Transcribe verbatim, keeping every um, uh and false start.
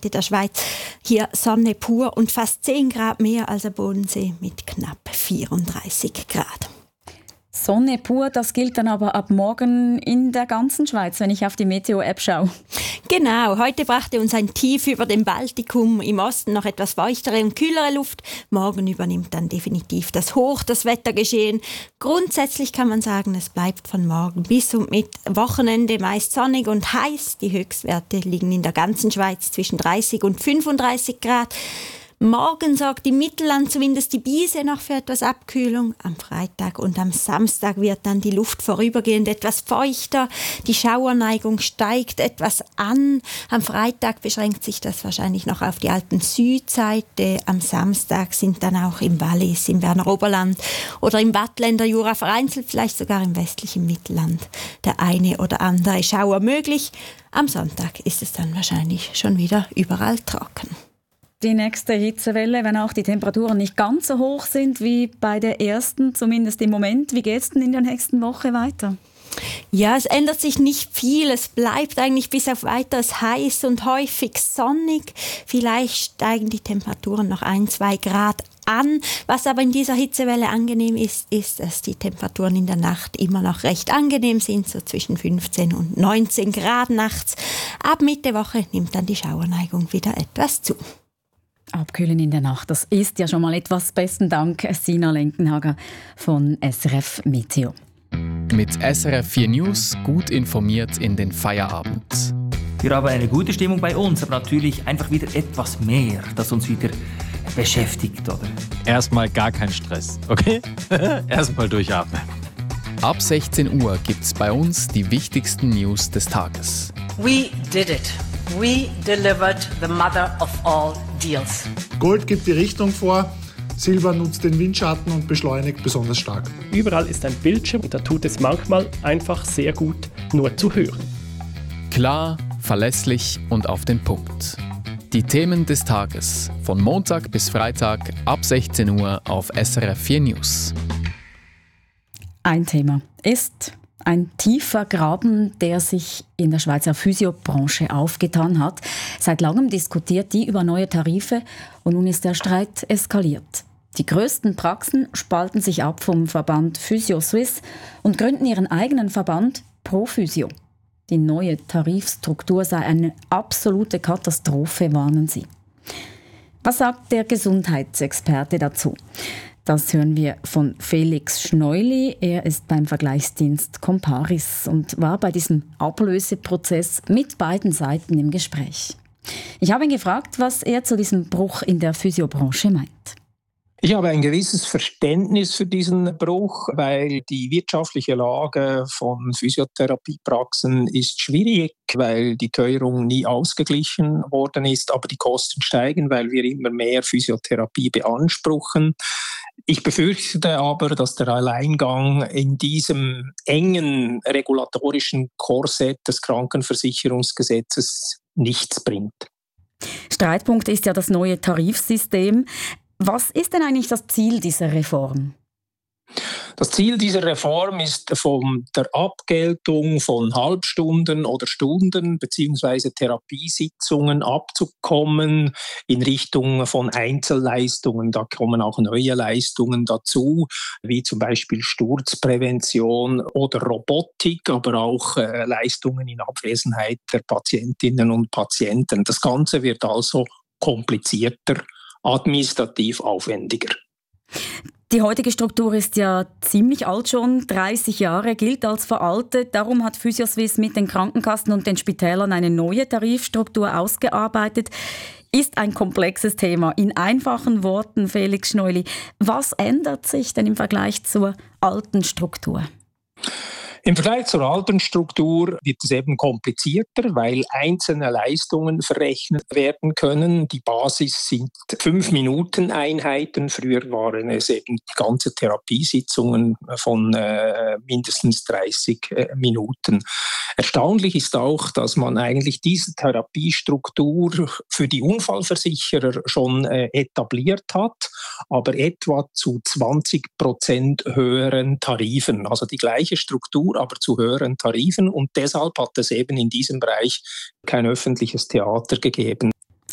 Seite der Schweiz. Hier Sonne pur und fast zehn Grad mehr als der Bodensee mit knapp vierunddreißig Grad. Sonne pur, das gilt dann aber ab morgen in der ganzen Schweiz, wenn ich auf die Meteo-App schaue. Genau, heute brachte uns ein Tief über dem Baltikum, im Osten noch etwas feuchtere und kühlere Luft. Morgen übernimmt dann definitiv das Hoch, das Wettergeschehen. Grundsätzlich kann man sagen, es bleibt von morgen bis und mit Wochenende meist sonnig und heiß. Die Höchstwerte liegen in der ganzen Schweiz zwischen dreißig und fünfunddreißig Grad. Morgen sorgt im Mittelland zumindest die Biese noch für etwas Abkühlung. Am Freitag und am Samstag wird dann die Luft vorübergehend etwas feuchter. Die Schauerneigung steigt etwas an. Am Freitag beschränkt sich das wahrscheinlich noch auf die alten Südseite. Am Samstag sind dann auch im Wallis, im Berner Oberland oder im Waadtländer Jura vereinzelt, vielleicht sogar im westlichen Mittelland, der eine oder andere Schauer möglich. Am Sonntag ist es dann wahrscheinlich schon wieder überall trocken. Die nächste Hitzewelle, wenn auch die Temperaturen nicht ganz so hoch sind wie bei der ersten, zumindest im Moment. Wie geht es denn in der nächsten Woche weiter? Ja, es ändert sich nicht viel. Es bleibt eigentlich bis auf Weiteres heiß und häufig sonnig. Vielleicht steigen die Temperaturen noch ein, zwei Grad an. Was aber in dieser Hitzewelle angenehm ist, ist, dass die Temperaturen in der Nacht immer noch recht angenehm sind, so zwischen fünfzehn und neunzehn Grad nachts. Ab Mitte Woche nimmt dann die Schauerneigung wieder etwas zu. Abkühlen in der Nacht, das ist ja schon mal etwas. Besten Dank, Sina Lenkenhager von S R F Meteo. Mit S R F vier News gut informiert in den Feierabend. Wir haben eine gute Stimmung bei uns, aber natürlich einfach wieder etwas mehr, das uns wieder beschäftigt, oder? Erstmal gar kein Stress, okay? Erstmal durchatmen. Ab sechzehn Uhr gibt's bei uns die wichtigsten News des Tages. We did it. We delivered the mother of all deals. Gold gibt die Richtung vor, Silber nutzt den Windschatten und beschleunigt besonders stark. Überall ist ein Bildschirm und da tut es manchmal einfach sehr gut, nur zu hören. Klar, verlässlich und auf den Punkt. Die Themen des Tages von Montag bis Freitag ab sechzehn Uhr auf S R F vier News. Ein Thema ist ein tiefer Graben, der sich in der Schweizer Physiobranche aufgetan hat. Seit langem diskutiert die über neue Tarife und nun ist der Streit eskaliert. Die grössten Praxen spalten sich ab vom Verband Physio Suisse und gründen ihren eigenen Verband Pro Physio. Die neue Tarifstruktur sei eine absolute Katastrophe, warnen sie. Was sagt der Gesundheitsexperte dazu? Das hören wir von Felix Schneuli. Er ist beim Vergleichsdienst Comparis und war bei diesem Ablöseprozess mit beiden Seiten im Gespräch. Ich habe ihn gefragt, was er zu diesem Bruch in der Physiobranche meint. Ich habe ein gewisses Verständnis für diesen Bruch, weil die wirtschaftliche Lage von Physiotherapiepraxen ist schwierig, weil die Teuerung nie ausgeglichen worden ist, aber die Kosten steigen, weil wir immer mehr Physiotherapie beanspruchen. Ich befürchte aber, dass der Alleingang in diesem engen regulatorischen Korsett des Krankenversicherungsgesetzes nichts bringt. Streitpunkt ist ja das neue Tarifsystem. Was ist denn eigentlich das Ziel dieser Reform? Das Ziel dieser Reform ist, von der Abgeltung von Halbstunden oder Stunden bzw. Therapiesitzungen abzukommen in Richtung von Einzelleistungen. Da kommen auch neue Leistungen dazu, wie zum Beispiel Sturzprävention oder Robotik, aber auch äh, Leistungen in Abwesenheit der Patientinnen und Patienten. Das Ganze wird also komplizierter, administrativ aufwendiger. Die heutige Struktur ist ja ziemlich alt schon, dreißig Jahre, gilt als veraltet. Darum hat Physioswiss mit den Krankenkassen und den Spitälern eine neue Tarifstruktur ausgearbeitet. Ist ein komplexes Thema. In einfachen Worten, Felix Schneuli, was ändert sich denn im Vergleich zur alten Struktur? Im Vergleich zur alten Struktur wird es eben komplizierter, weil einzelne Leistungen verrechnet werden können. Die Basis sind fünf-Minuten-Einheiten. Früher waren es eben ganze Therapiesitzungen von äh, mindestens dreißig äh, Minuten. Erstaunlich ist auch, dass man eigentlich diese Therapiestruktur für die Unfallversicherer schon äh, etabliert hat, aber etwa zu zwanzig Prozent höheren Tarifen. Also die gleiche Struktur, aber zu höheren Tarifen. Und deshalb hat es eben in diesem Bereich kein öffentliches Theater gegeben.